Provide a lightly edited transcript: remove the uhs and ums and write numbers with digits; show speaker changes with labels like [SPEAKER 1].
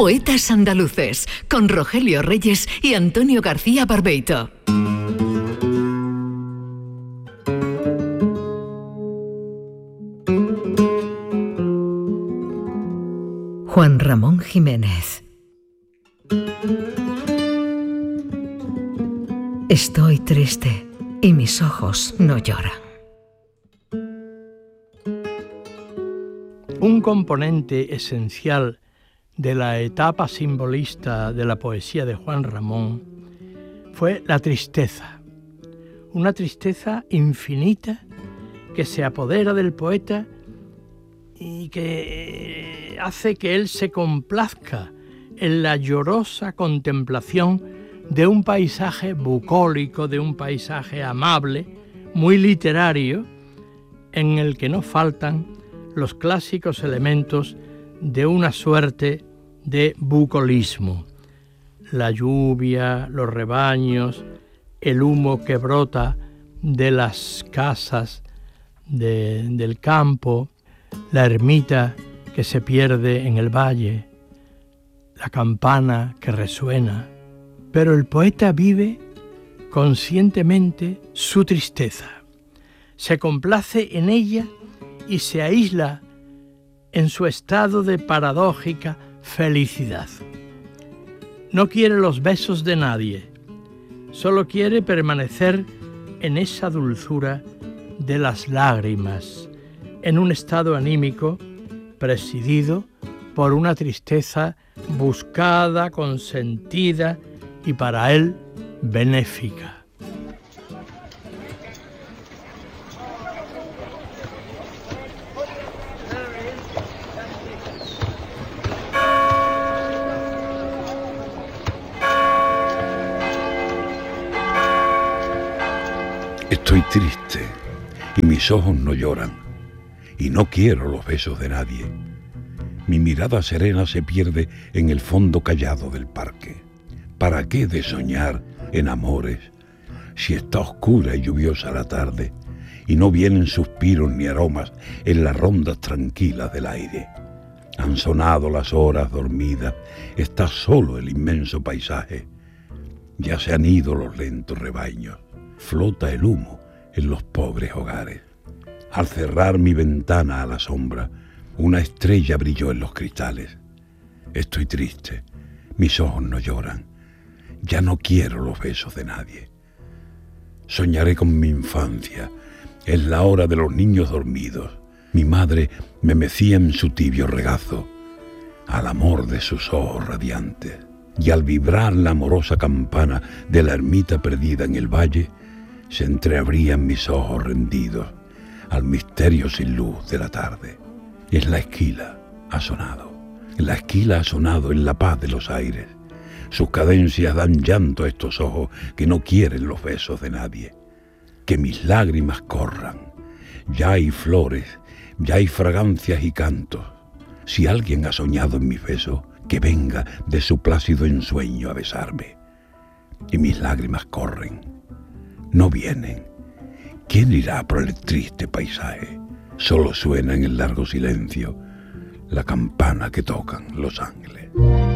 [SPEAKER 1] Poetas Andaluces, con Rogelio Reyes y Antonio García Barbeito. Juan Ramón Jiménez. Estoy triste y mis ojos no lloran.
[SPEAKER 2] Un componente esencial de la etapa simbolista de la poesía de Juan Ramón fue la tristeza. Una tristeza infinita que se apodera del poeta y que hace que él se complazca en la llorosa contemplación de un paisaje bucólico, de un paisaje amable, muy literario, en el que no faltan los clásicos elementos de una suerte de bucolismo. La lluvia, los rebaños, el humo que brota de las casas del campo, la ermita que se pierde en el valle, la campana que resuena. Pero el poeta vive conscientemente su tristeza, se complace en ella y se aísla en su estado de paradójica felicidad. No quiere los besos de nadie, solo quiere permanecer en esa dulzura de las lágrimas, en un estado anímico presidido por una tristeza buscada, consentida y para él benéfica.
[SPEAKER 3] Estoy triste y mis ojos no lloran y no quiero los besos de nadie. Mi mirada serena se pierde en el fondo callado del parque. ¿Para qué de soñar en amores si está oscura y lluviosa la tarde y no vienen suspiros ni aromas en las rondas tranquilas del aire? Han sonado las horas dormidas, está solo el inmenso paisaje. Ya se han ido los lentos rebaños, flota el humo en los pobres hogares. Al cerrar mi ventana a la sombra, una estrella brilló en los cristales. Estoy triste, mis ojos no lloran. Ya no quiero los besos de nadie. Soñaré con mi infancia, es la hora de los niños dormidos. Mi madre me mecía en su tibio regazo, al amor de sus ojos radiantes. Y al vibrar la amorosa campana de la ermita perdida en el valle, se entreabrían mis ojos rendidos al misterio sin luz de la tarde. Es la esquila, ha sonado. La esquila ha sonado en la paz de los aires. Sus cadencias dan llanto a estos ojos que no quieren los besos de nadie. Que mis lágrimas corran. Ya hay flores, ya hay fragancias y cantos. Si alguien ha soñado en mis besos, que venga de su plácido ensueño a besarme. Y mis lágrimas corren. No vienen. ¿Quién irá por el triste paisaje? Solo suena en el largo silencio la campana que tocan los ángeles.